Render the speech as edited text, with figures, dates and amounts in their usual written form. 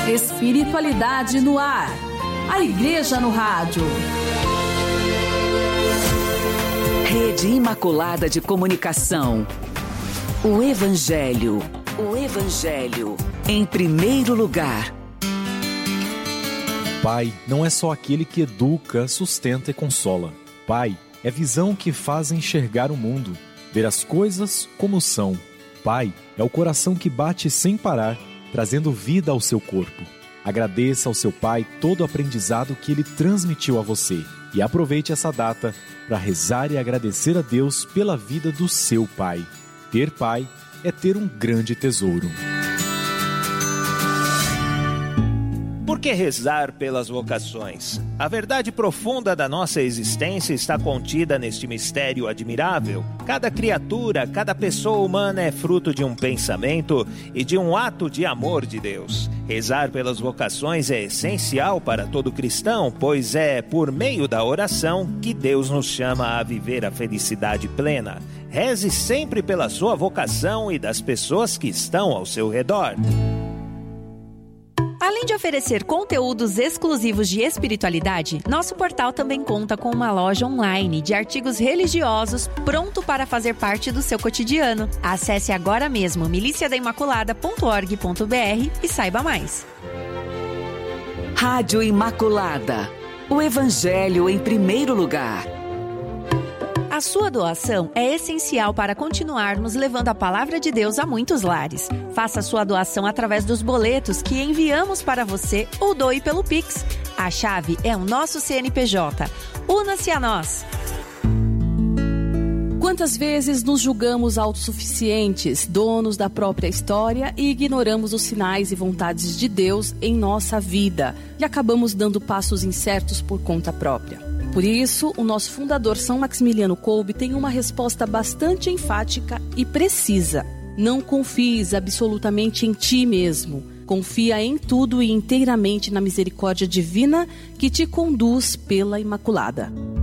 Espiritualidade no ar. A Igreja no Rádio. Rede Imaculada de Comunicação. O Evangelho. O Evangelho. Em primeiro lugar. Pai não é só aquele que educa, sustenta e consola. Pai é visão que faz enxergar o mundo, ver as coisas como são. Pai é o coração que bate sem parar, trazendo vida ao seu corpo. Agradeça ao seu pai todo o aprendizado que ele transmitiu a você e aproveite essa data para rezar e agradecer a Deus pela vida do seu pai. Ter pai é ter um grande tesouro. Por que rezar pelas vocações? A verdade profunda da nossa existência está contida neste mistério admirável. Cada criatura, cada pessoa humana é fruto de um pensamento e de um ato de amor de Deus. Rezar pelas vocações é essencial para todo cristão, pois é por meio da oração que Deus nos chama a viver a felicidade plena. Reze sempre pela sua vocação e das pessoas que estão ao seu redor. Além de oferecer conteúdos exclusivos de espiritualidade, nosso portal também conta com uma loja online de artigos religiosos pronto para fazer parte do seu cotidiano. Acesse agora mesmo miliciadaimaculada.org.br e saiba mais. Rádio Imaculada. O Evangelho em primeiro lugar. A sua doação é essencial para continuarmos levando a palavra de Deus a muitos lares. Faça sua doação através dos boletos que enviamos para você ou doe pelo Pix. A chave é o nosso CNPJ. Una-se a nós! Quantas vezes nos julgamos autossuficientes, donos da própria história e ignoramos os sinais e vontades de Deus em nossa vida e acabamos dando passos incertos por conta própria. Por isso, o nosso fundador São Maximiliano Kolbe tem uma resposta bastante enfática e precisa. Não confies absolutamente em ti mesmo. Confia em tudo e inteiramente na misericórdia divina que te conduz pela Imaculada.